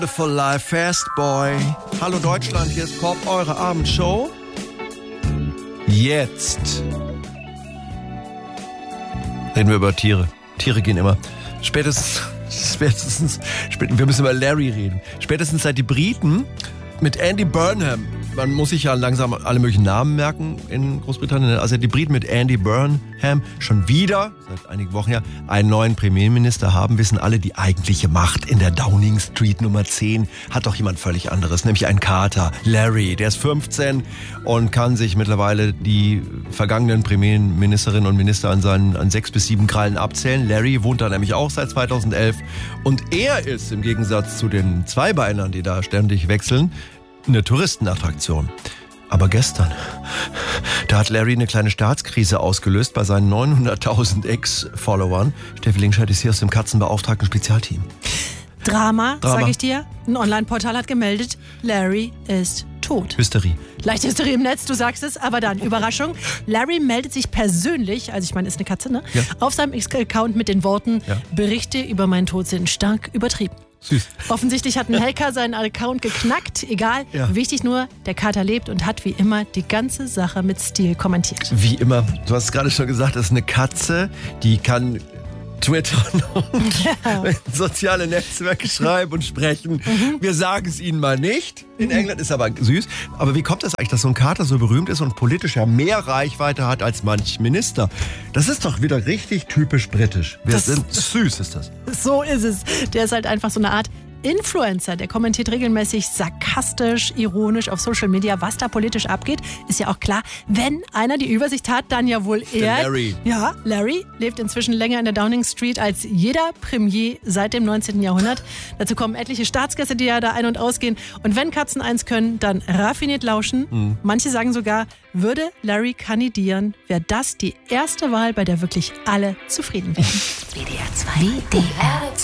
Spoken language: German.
Beautiful Life, Fast Boy. Hallo Deutschland, hier ist Pop, eure Abendshow. Jetzt reden wir über Tiere. Tiere gehen immer. Spätestens, wir müssen über Larry reden. Spätestens seit die Briten mit Andy Burnham, man muss sich ja langsam alle möglichen Namen merken in Großbritannien, also die Briten mit Andy Burnham schon wieder, seit einigen Wochen ja, einen neuen Premierminister haben, wissen alle, die eigentliche Macht in der Downing Street Nummer 10 hat doch jemand völlig anderes, nämlich ein Kater, Larry, der ist 15 und kann sich mittlerweile die vergangenen Premierministerinnen und Minister an 6 bis 7 Krallen abzählen. Larry wohnt da nämlich auch seit 2011 und er ist im Gegensatz zu den Zweibeinern, die da ständig wechseln, eine Touristenattraktion. Aber gestern, da hat Larry eine kleine Staatskrise ausgelöst bei seinen 900.000 Ex-Followern. Steffi Linkscheid ist hier aus dem Katzenbeauftragten Spezialteam. Drama, sage ich dir. Ein Online-Portal hat gemeldet, Larry ist tot. Hysterie. Leichte Hysterie im Netz, du sagst es, aber dann, Überraschung. Larry meldet sich persönlich, also ich meine, ist eine Katze, ne? Ja. Auf seinem X-Account mit den Worten, Berichte über meinen Tod sind stark übertrieben. Süß. Offensichtlich hat ein Hacker seinen Account geknackt. Egal, wichtig nur, der Kater lebt und hat wie immer die ganze Sache mit Stil kommentiert. Wie immer, du hast es gerade schon gesagt, das ist eine Katze, die kann twittern und soziale Netzwerke schreiben und sprechen. Wir sagen es ihnen mal nicht. In England ist aber süß. Aber wie kommt das eigentlich, dass so ein Kater so berühmt ist und politisch ja mehr Reichweite hat als manch Minister? Das ist doch wieder richtig typisch britisch. Süß ist das. So ist es. Der ist halt einfach so eine Art Influencer, der kommentiert regelmäßig sarkastisch, ironisch auf Social Media, was da politisch abgeht. Ist ja auch klar, wenn einer die Übersicht hat, dann ja wohl er. Larry. Ja, Larry lebt inzwischen länger in der Downing Street als jeder Premier seit dem 19. Jahrhundert. Dazu kommen etliche Staatsgäste, die ja da ein- und ausgehen. Und wenn Katzen eins können, dann raffiniert lauschen. Manche sagen sogar, würde Larry kandidieren, wäre das die erste Wahl, bei der wirklich alle zufrieden wären. WDR 2. WDR